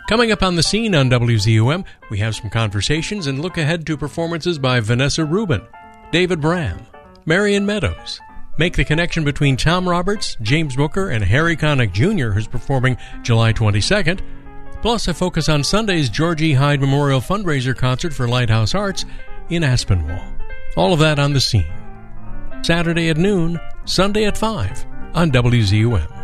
Coming up on the scene on WZUM, we have some conversations and look ahead to performances by Vanessa Rubin, David Bram, Marion Meadows. Make the connection between Tom Roberts, James Booker, and Harry Connick Jr., who's performing July 22nd. Plus, a focus on Sunday's George E. Hyde Memorial Fundraiser Concert for Lighthouse Arts in Aspinwall. All of that on the scene. Saturday at noon, Sunday at 5 on WZUM.